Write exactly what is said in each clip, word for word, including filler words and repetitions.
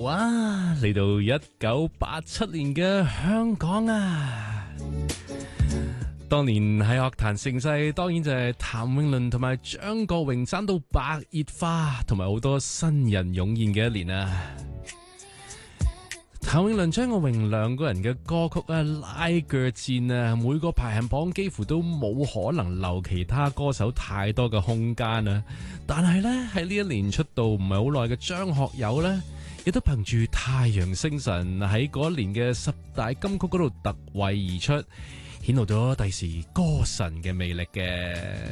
哇！嚟到一九八七年嘅香港啊，當年喺樂壇盛世，當然就係譚詠麟同埋張國榮爭到白熱化，同埋好多新人湧現嘅一年啊！譚詠麟、張國榮兩個人嘅歌曲啊，拉鋸戰啊，每個排行榜幾乎都冇可能留其他歌手太多嘅空間啊！但係呢，喺呢一年出道唔係好耐嘅張學友呢，亦都憑住《太陽星辰》喺嗰一年嘅十大金曲嗰度突圍而出，顯露咗第時歌神嘅魅力嘅。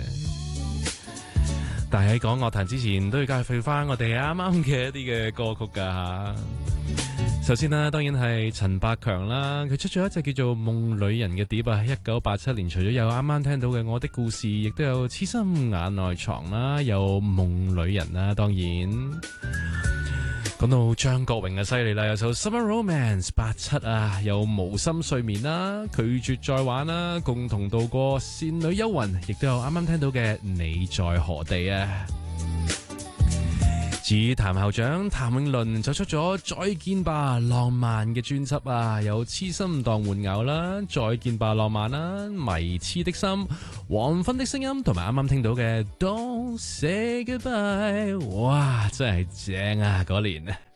但係喺講樂壇之前，都要介紹翻我哋啱啱嘅一啲嘅歌曲噶吓。首先啦，當然係陳百強啦，佢出咗一隻叫做《夢裏人》嘅碟啊。一九八七年，除咗有啱啱聽到嘅《我的故事》，亦都有《痴心眼內藏》啦，有《夢裏人》啦。當然，講到張國榮嘅犀利啦，有首《Summer Romance》八七啊，有《無心睡眠》啦，《拒絕再玩》啦，《共同度過》、《倩女幽魂》，亦都有啱啱聽到嘅《你在何地》啊。至於譚校長譚詠麟就出咗《再見吧浪漫》嘅專輯啊，有《痴心當玩偶》啦，《再見吧浪漫》啦，《迷痴的心》、《黃昏的聲音》同埋啱啱聽到嘅《Don't Say Goodbye》，哇，真係正啊！嗰年啊，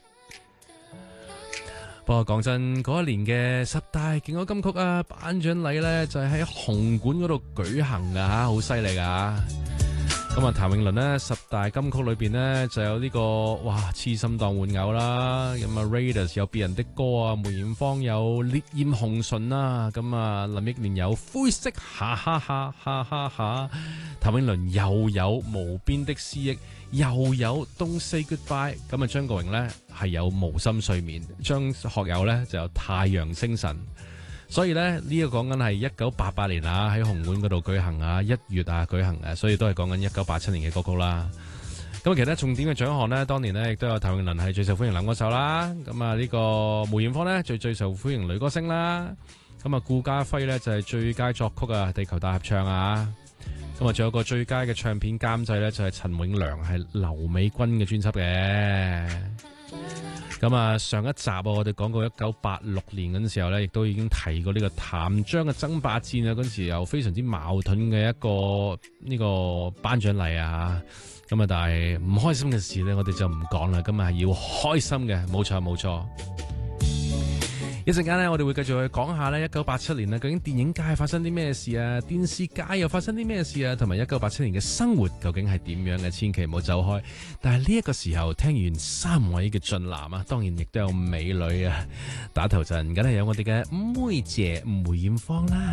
不過講真，嗰一年嘅十大勁歌金曲啊，頒獎禮呢就係喺紅館嗰度舉行噶吓，好犀利噶。咁啊，譚詠麟呢十大金曲裏邊呢就有呢、這個哇痴心當玩偶啦，咁啊 Raiders 有別人的歌啊，梅艷芳有烈焰紅唇啦，咁啊林憶蓮有灰色哈哈哈哈哈哈，譚詠麟又有無邊的思憶，又有 Don't Say Goodbye， 咁啊張國榮呢係有無心睡眠，張學友呢就有太陽星辰。所以咧呢、這個講緊係一九八八年啊，喺紅館嗰度舉行啊，一月啊舉行啊，所以都係講緊一九八七年嘅歌曲啦。咁其他重點嘅獎項呢，當年呢亦都有譚詠麟係最受歡迎男歌手啦。咁啊呢個梅艷芳呢最最受歡迎女歌星啦。咁啊顧嘉輝呢就係、是、最佳作曲啊，地球大合唱啊。咁啊仲有個最佳嘅唱片監製呢，就係、是、陳永良，係劉美君嘅專輯嘅。咁啊，上一集啊，我哋講過一九八六年嗰陣時候咧，亦都已經提過呢個譚張嘅爭霸戰啊，嗰陣時又非常之矛盾嘅一個呢、這個頒獎禮啊，咁啊，但係唔開心嘅事咧，我哋就唔講啦，今日係要開心嘅，冇錯冇錯。一陣間咧，我哋會繼續去講下咧，一九八七年咧，究竟電影界發生啲咩事啊？電視界又發生啲咩事啊？同埋一九八七年嘅生活究竟係點樣嘅？千祈唔好走開。但係呢一個時候，聽完三位嘅俊男啊，當然亦都有美女啊，打頭陣，梗係有我哋嘅梅姐梅艷芳啦。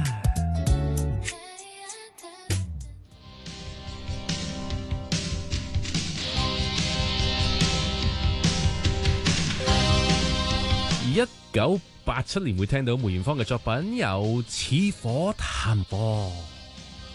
一九八七年會聽到梅艷芳嘅作品有《似火炭火》。